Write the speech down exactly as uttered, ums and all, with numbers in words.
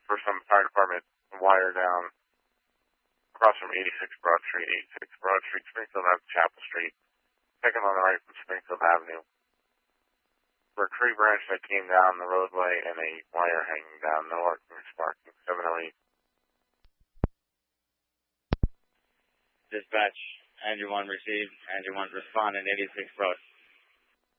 for some fire department wire down across from eighty-six Broad Street, eighty-six Broad Street, Springfield Avenue, Chapel Street, second on the right from Springfield Avenue. For a tree branch that came down the roadway and a wire hanging down, no sparking, seven oh eight. Dispatch, Andrew one received, Andrew one responding, eighty-six Broad.